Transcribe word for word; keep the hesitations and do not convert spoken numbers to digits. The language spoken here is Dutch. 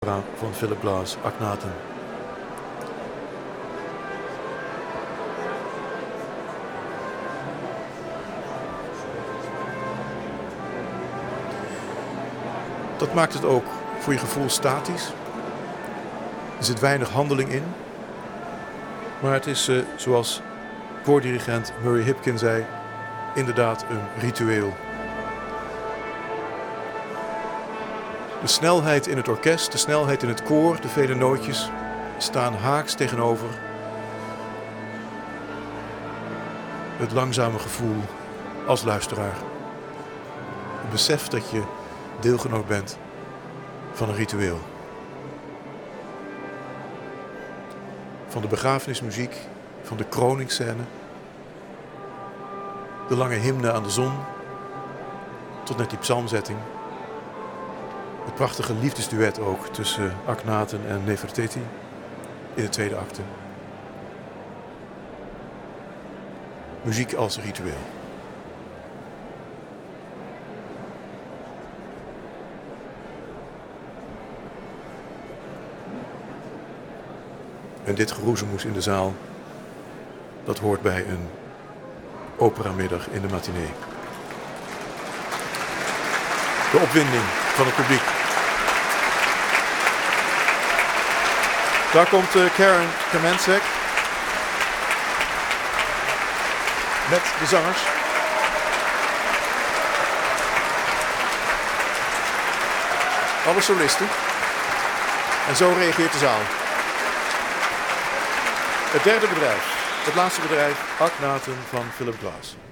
Van Philip Glass, Akhenaten. Dat maakt het ook voor je gevoel statisch. Er zit weinig handeling in. Maar het is, uh, zoals koordirigent Murray Hipkin zei, inderdaad een ritueel. De snelheid in het orkest, de snelheid in het koor, de vele nootjes staan haaks tegenover het langzame gevoel als luisteraar. Het besef dat je deelgenoot bent van een ritueel. Van de begrafenismuziek, van de kroningsscène, de lange hymne aan de zon, tot net die psalmzetting. Het prachtige liefdesduet ook tussen Akhenaten en Nefertiti in de tweede acte. Muziek als ritueel. En dit geroezemoes in de zaal, dat hoort bij een operamiddag in de matinee. De opwinding van het publiek. Daar komt uh, Karen Kamencek met de zangers. Alle solisten. En zo reageert de zaal. Het derde bedrijf, het laatste bedrijf, Akhenaten van Philip Glass.